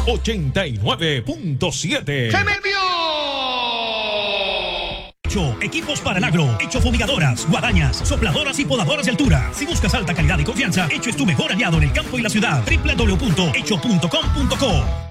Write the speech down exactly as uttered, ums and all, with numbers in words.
ochenta y nueve punto siete. ¡Se me envió! Hecho, equipos para el agro, Hecho fumigadoras, guadañas, sopladoras y podadoras de altura. Si buscas alta calidad y confianza, Hecho es tu mejor aliado en el campo y la ciudad. doble u doble u doble u punto hecho punto com punto co.